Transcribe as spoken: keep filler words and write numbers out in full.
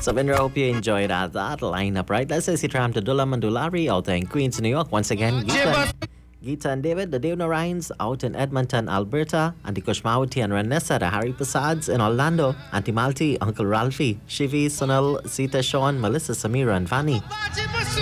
So, Vinra, hope you enjoyed that, that lineup, right? Let's say Sitram to Dula Mandulari out there in Queens, New York. Once again, Geeta, Geeta and David, the Dave Narines out in Edmonton, Alberta. Auntie Kushmawati and Ranessa, the Harry Prasads in Orlando. Auntie Malti, Uncle Ralphie, Shivi, Sunil, Sita, Sean, Melissa, Samira, and Fanny.